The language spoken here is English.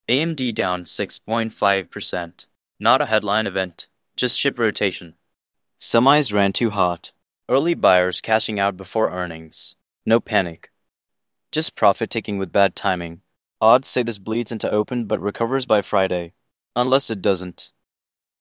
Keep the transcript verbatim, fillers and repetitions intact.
A M D down six point five percent. Not a headline event, just ship rotation. Semis ran too hot. Early buyers cashing out before earnings. No panic. Just profit taking with bad timing. Odds say this bleeds into open but recovers by Friday. Unless it doesn't.